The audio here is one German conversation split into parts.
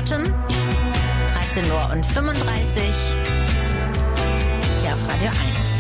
Cotton. 13:35 Uhr. Hier auf Radio 1.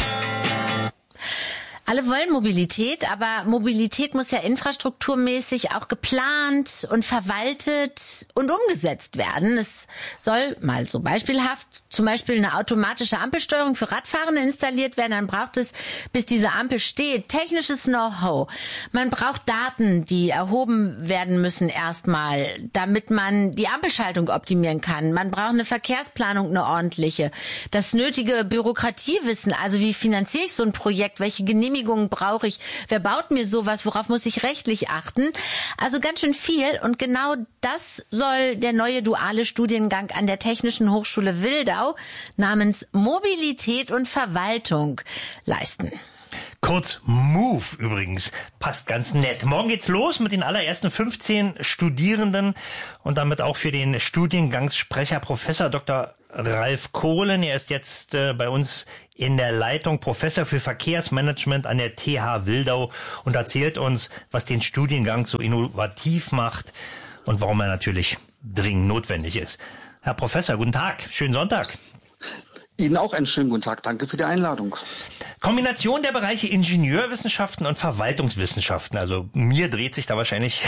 Alle wollen Mobilität, aber Mobilität muss ja infrastrukturmäßig auch geplant und verwaltet und umgesetzt werden. Es soll mal so beispielhaft zum Beispiel eine automatische Ampelsteuerung für Radfahrende installiert werden. Dann braucht es, bis diese Ampel steht, technisches Know-how. Man braucht Daten, die erhoben werden müssen erstmal, damit man die Ampelschaltung optimieren kann. Man braucht eine Verkehrsplanung, eine ordentliche. Das nötige Bürokratiewissen, also wie finanziere ich so ein Projekt, welche Genehmigungen brauche ich, wer baut mir sowas, worauf muss ich rechtlich achten? Also ganz schön viel und genau das soll der neue duale Studiengang an der Technischen Hochschule Wildau namens Mobilität und Verwaltung leisten. Kurz MOVE übrigens, passt ganz nett. Morgen geht's los mit den allerersten 15 Studierenden und damit auch für den Studiengangssprecher Professor Dr. Ralf Kohlen. Er ist jetzt bei uns in der Leitung, Professor für Verkehrsmanagement an der TH Wildau und erzählt uns, was den Studiengang so innovativ macht und warum er natürlich dringend notwendig ist. Herr Professor, guten Tag, schönen Sonntag. Ihnen auch einen schönen guten Tag. Danke für die Einladung. Kombination der Bereiche Ingenieurwissenschaften und Verwaltungswissenschaften. Also mir dreht sich da wahrscheinlich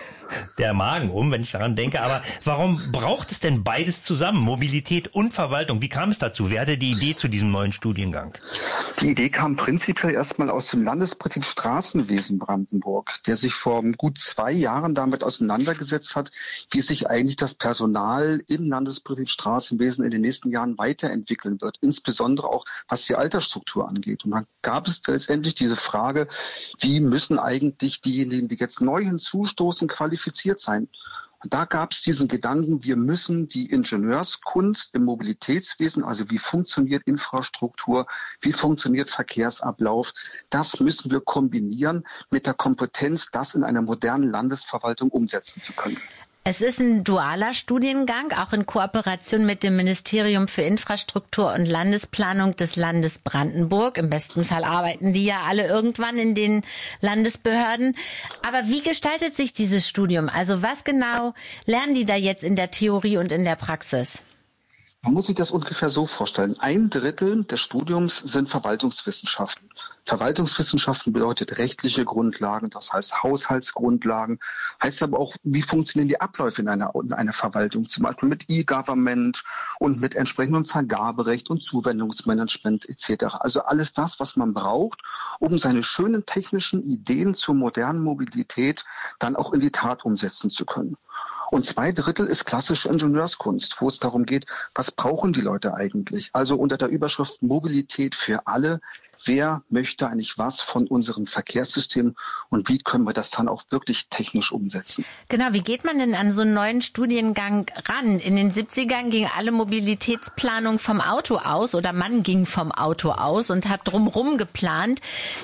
der Magen um, wenn ich daran denke. Aber warum braucht es denn beides zusammen? Mobilität und Verwaltung. Wie kam es dazu? Wer hatte die Idee zu diesem neuen Studiengang? Die Idee kam prinzipiell erstmal aus dem Landesbetrieb Straßenwesen Brandenburg, der sich vor gut 2 Jahren damit auseinandergesetzt hat, wie sich eigentlich das Personal im Landesbetrieb Straßenwesen in den nächsten Jahren weiterentwickeln wird, insbesondere auch was die Altersstruktur angeht. Und dann gab es letztendlich diese Frage, wie müssen eigentlich diejenigen, die jetzt neu hinzustoßen, qualifiziert sein? Und da gab es diesen Gedanken, wir müssen die Ingenieurskunst im Mobilitätswesen, also wie funktioniert Infrastruktur, wie funktioniert Verkehrsablauf, das müssen wir kombinieren mit der Kompetenz, das in einer modernen Landesverwaltung umsetzen zu können. Es ist ein dualer Studiengang, auch in Kooperation mit dem Ministerium für Infrastruktur und Landesplanung des Landes Brandenburg. Im besten Fall arbeiten die ja alle irgendwann in den Landesbehörden. Aber wie gestaltet sich dieses Studium? Also was genau lernen die da jetzt in der Theorie und in der Praxis? Man muss sich das ungefähr so vorstellen. 1/3 des Studiums sind Verwaltungswissenschaften. Verwaltungswissenschaften bedeutet rechtliche Grundlagen, das heißt Haushaltsgrundlagen, heißt aber auch, wie funktionieren die Abläufe in einer Verwaltung, zum Beispiel mit E-Government und mit entsprechendem Vergaberecht und Zuwendungsmanagement etc. Also alles das, was man braucht, um seine schönen technischen Ideen zur modernen Mobilität dann auch in die Tat umsetzen zu können. Und 2/3 ist klassische Ingenieurskunst, wo es darum geht, was brauchen die Leute eigentlich? Also unter der Überschrift Mobilität für alle, wer möchte eigentlich was von unserem Verkehrssystem und wie können wir das dann auch wirklich technisch umsetzen? Genau, wie geht man denn an so einen neuen Studiengang ran? In den 70ern ging alle Mobilitätsplanung vom Auto aus oder man ging vom Auto aus und hat drumherum geplant.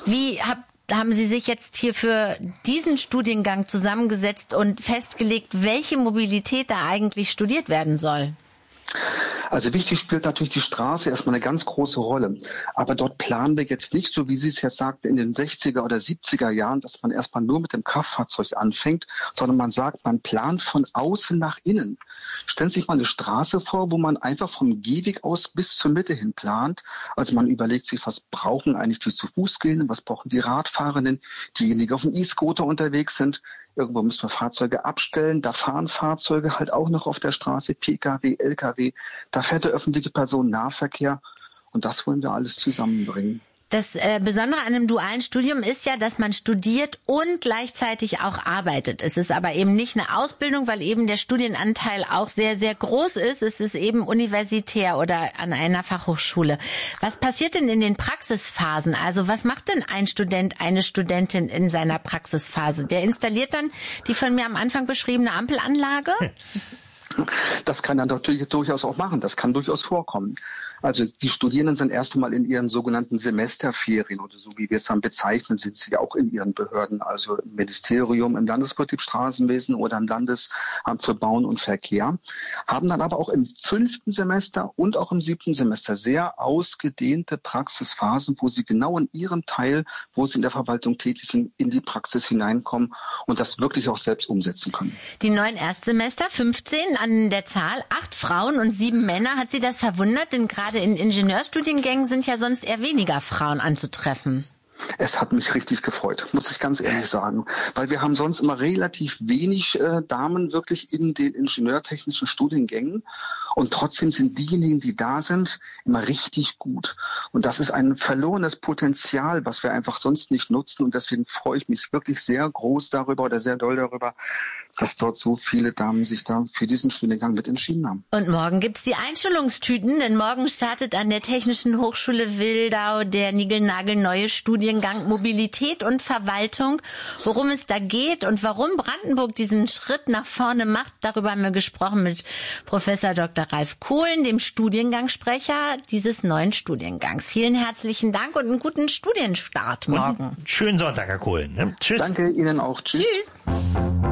Haben Sie sich jetzt hier für diesen Studiengang zusammengesetzt und festgelegt, welche Mobilität da eigentlich studiert werden soll? Also wichtig spielt natürlich die Straße erstmal eine ganz große Rolle. Aber dort planen wir jetzt nicht, so wie Sie es jetzt sagten, in den 60er oder 70er Jahren, dass man erstmal nur mit dem Kraftfahrzeug anfängt, sondern man sagt, man plant von außen nach innen. Stellen Sie sich mal eine Straße vor, wo man einfach vom Gehweg aus bis zur Mitte hin plant. Also man überlegt sich, was brauchen eigentlich die zu Fuß gehenden, was brauchen die Radfahrenden, diejenigen, die auf dem E-Scooter unterwegs sind. Irgendwo müssen wir Fahrzeuge abstellen. Da fahren Fahrzeuge halt auch noch auf der Straße, Pkw, Lkw. Da fährt der öffentliche Personennahverkehr. Und das wollen wir alles zusammenbringen. Das Besondere an einem dualen Studium ist ja, dass man studiert und gleichzeitig auch arbeitet. Es ist aber eben nicht eine Ausbildung, weil eben der Studienanteil auch sehr, sehr groß ist. Es ist eben universitär oder an einer Fachhochschule. Was passiert denn in den Praxisphasen? Also was macht denn ein Student, eine Studentin in seiner Praxisphase? Der installiert dann die von mir am Anfang beschriebene Ampelanlage? Das kann er natürlich durchaus auch machen. Das kann durchaus vorkommen. Also die Studierenden sind erst einmal in ihren sogenannten Semesterferien oder so wie wir es dann bezeichnen, sind sie auch in ihren Behörden, also im Ministerium, im Landesbetrieb Straßenwesen oder im Landesamt für Bauen und Verkehr, haben dann aber auch im 5. Semester und auch im 7. Semester sehr ausgedehnte Praxisphasen, wo sie genau in ihrem Teil, wo sie in der Verwaltung tätig sind, in die Praxis hineinkommen und das wirklich auch selbst umsetzen können. Die 9 Erstsemester, 15, an der Zahl. 8 Frauen und 7 Männer. Hat Sie das verwundert? Denn gerade in Ingenieurstudiengängen sind ja sonst eher weniger Frauen anzutreffen. Es hat mich richtig gefreut, muss ich ganz ehrlich sagen, weil wir haben sonst immer relativ wenig Damen wirklich in den ingenieurtechnischen Studiengängen und trotzdem sind diejenigen, die da sind, immer richtig gut. Und das ist ein verlorenes Potenzial, was wir einfach sonst nicht nutzen und deswegen freue ich mich wirklich sehr groß darüber oder sehr doll darüber, dass dort so viele Damen sich da für diesen Studiengang mit entschieden haben. Und morgen gibt's die Einschulungstüten, denn morgen startet an der Technischen Hochschule Wildau der niegelnagelneue Studiengang Mobilität und Verwaltung. Worum es da geht und warum Brandenburg diesen Schritt nach vorne macht, darüber haben wir gesprochen mit Professor Dr. Ralf Kohlen, dem Studiengangssprecher dieses neuen Studiengangs. Vielen herzlichen Dank und einen guten Studienstart morgen. Und schönen Sonntag, Herr Kohlen. Ne? Tschüss. Danke Ihnen auch. Tschüss. Tschüss.